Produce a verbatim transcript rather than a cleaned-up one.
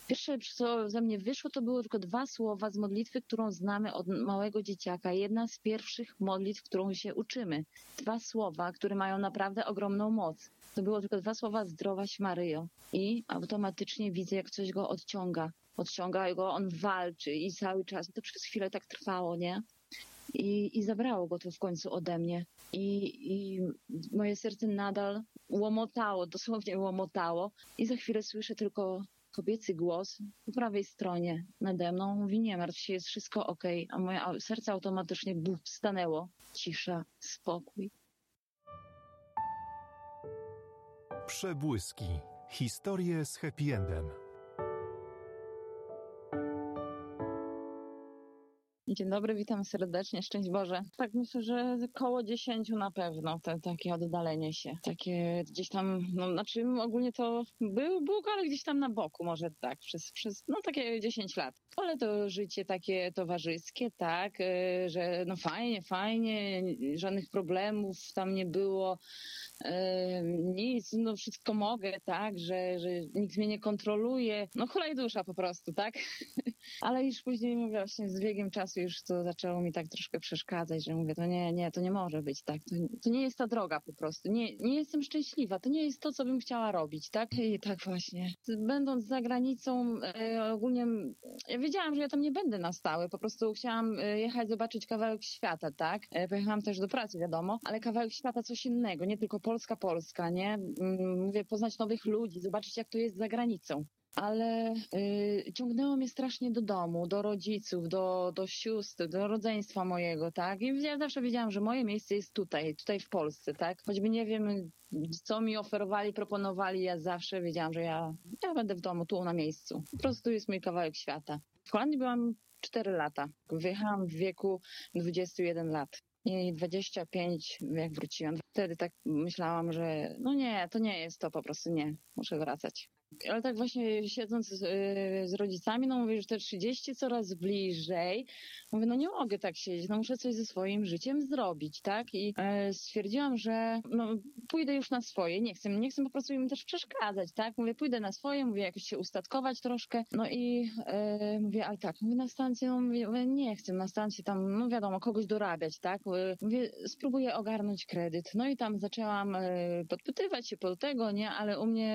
Pierwsze, co ze mnie wyszło, to były tylko dwa słowa z modlitwy, którą znamy od małego dzieciaka. Jedna z pierwszych modlitw, którą się uczymy. Dwa słowa, które mają naprawdę ogromną moc. To było tylko dwa słowa: zdrowaś Maryjo. I automatycznie widzę, jak coś go odciąga. Odciąga go, on walczy i cały czas. To przez chwilę tak trwało, nie? I, i zabrało go to w końcu ode mnie. I, I moje serce nadal łomotało, dosłownie łomotało. I za chwilę słyszę tylko kobiecy głos po prawej stronie nade mną. Mówi: nie martw się, jest wszystko okej. A moje serce automatycznie buf, stanęło. Cisza, spokój. Przebłyski. Historie z happy endem. Dzień dobry, witam serdecznie, szczęść Boże. Tak, myślę, że koło dziesięciu na pewno, te, takie oddalenie się. Takie gdzieś tam, no znaczy ogólnie to był Bóg, ale gdzieś tam na boku, może tak, przez, przez no takie dziesięć lat. Ale to życie takie towarzyskie, tak, że no fajnie, fajnie, żadnych problemów tam nie było, nic, no wszystko mogę, tak, że, że nikt mnie nie kontroluje, no hulaj dusza po prostu, tak. Ale już później, mówię, właśnie z biegiem czasu już to zaczęło mi tak troszkę przeszkadzać, że mówię, to nie, nie, to nie może być tak, to, to nie jest ta droga po prostu, nie, nie jestem szczęśliwa, to nie jest to, co bym chciała robić, tak? I tak właśnie. Będąc za granicą, e, ogólnie ja wiedziałam, że ja tam nie będę na stałe, po prostu chciałam jechać, zobaczyć kawałek świata, tak? E, pojechałam też do pracy, wiadomo, ale kawałek świata coś innego, nie tylko Polska, Polska, nie? Mówię, poznać nowych ludzi, zobaczyć, jak to jest za granicą. Ale y, ciągnęło mnie strasznie do domu, do rodziców, do, do sióstr, do rodzeństwa mojego, tak? I ja zawsze wiedziałam, że moje miejsce jest tutaj, tutaj w Polsce, tak? Choćby nie wiem, co mi oferowali, proponowali, ja zawsze wiedziałam, że ja, ja będę w domu, tu na miejscu. Po prostu tu jest mój kawałek świata. W Holandii byłam cztery lata. Wyjechałam w wieku dwudziestu jeden lat. I dwadzieścia pięć, jak wróciłam. Wtedy tak myślałam, że no nie, to nie jest to, po prostu nie, muszę wracać. Ale tak właśnie siedząc z, yy, z rodzicami, no mówię, że te trzydzieści coraz bliżej. Mówię, no nie mogę tak siedzieć, no muszę coś ze swoim życiem zrobić, tak? I yy, stwierdziłam, że no pójdę już na swoje, nie chcę, nie chcę po prostu im też przeszkadzać, tak? Mówię, pójdę na swoje, mówię, jakoś się ustatkować troszkę. No i yy, mówię, ale tak, mówię, na stację, no mówię, mówię, nie chcę na stację tam, no wiadomo, kogoś dorabiać, tak? Mówię, spróbuję ogarnąć kredyt. No i tam zaczęłam yy, podpytywać się po tego, nie? Ale u mnie